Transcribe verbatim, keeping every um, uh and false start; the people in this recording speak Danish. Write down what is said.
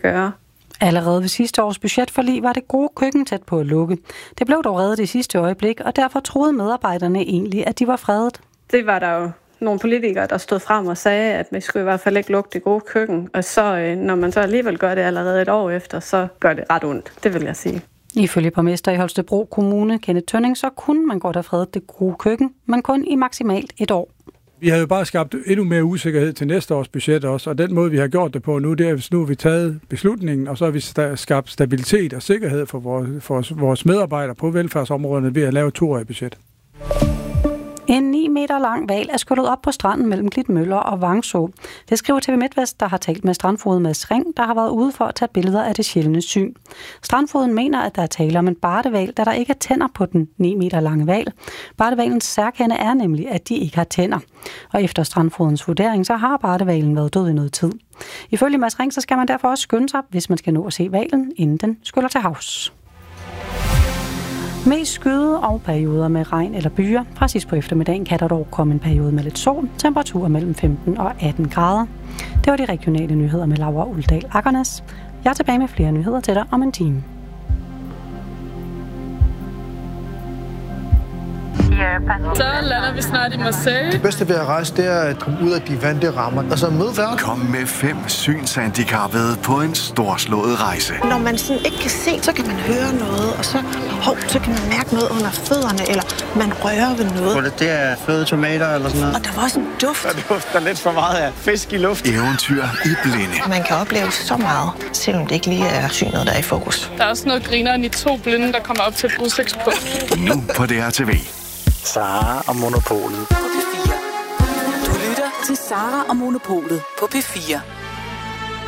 gøre. Allerede ved sidste års budgetforlig var det gode køkken tæt på at lukke. Det blev dog reddet i sidste øjeblik, og derfor troede medarbejderne egentlig, at de var fredet. Det var der jo nogle politikere, der stod frem og sagde, at vi skulle i hvert fald ikke lukke det gode køkken. Og så, når man så alligevel gør det allerede et år efter, så gør det ret ondt. Det vil jeg sige. Ifølge borgmester i Holstebro Kommune, Kenneth Tønning, så kunne man godt have fredet det gode køkken, men kun i maksimalt et år. Vi har jo bare skabt endnu mere usikkerhed til næste års budget også, og den måde, vi har gjort det på nu, det er, hvis nu har vi taget beslutningen, og så har vi skabt stabilitet og sikkerhed for vores, for vores medarbejdere på velfærdsområderne ved at lave toårige budget. En ni meter lang hval er skyllet op på stranden mellem Klitmøller og Vangså. Det skriver T V MidtVest, der har talt med strandfoged Mads Ring, der har været ude for at tage billeder af det sjældne syn. Strandfogeden mener, at der er tale om en bardehval, da der ikke er tænder på den ni meter lange hval. Bardehvalens særkende er nemlig, at de ikke har tænder. Og efter strandfogedens vurdering, så har bardehvalen været død i noget tid. Ifølge Mads Ring, så skal man derfor også skynde sig, hvis man skal nå at se hvalen, inden den skyller til havs. Mest skyde og perioder med regn eller byer. Fra sidst på eftermiddagen kan der dog komme en periode med lidt sol. Temperaturer mellem femten og atten grader. Det var de regionale nyheder med Laura Uldal Akernes. Jeg er tilbage med flere nyheder til dig om en time. Så lander vi snart i Marseille. Det bedste ved at rejse, det er at komme ud af de vante rammer. Og så møde verden. Kom med fem synshandicappede på en storslået rejse. Når man sådan ikke kan se, så kan man høre noget, og så, hov, så kan man mærke noget under fødderne, eller man rører ved noget. Det er fløde tomater eller sådan noget. Og der var også en duft. Der dufter lidt for meget af fisk i luft. Eventyr i blinde. Man kan opleve så meget, selvom det ikke lige er synet, der er i fokus. Der er også noget grineren i to blinde, der kommer op til et udsigtspunkt. Nu på D R T V. Sara og Monopolet. På P fire. Du lytter til Sara og Monopolet på P fire.